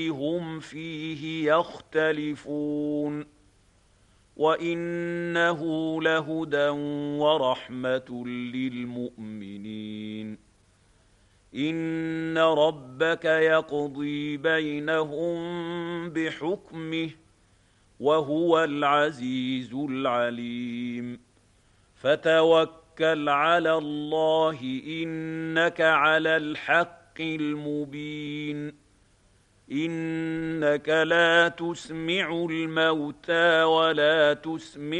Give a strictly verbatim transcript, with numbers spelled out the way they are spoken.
هم فيه يختلفون وإنه لهدى ورحمة للمؤمنين. إن ربك يقضي بينهم بحكمه وهو العزيز العليم. فتوكل على الله إنك على الحق المبين. إنك لا تسمع الموتى ولا تسمع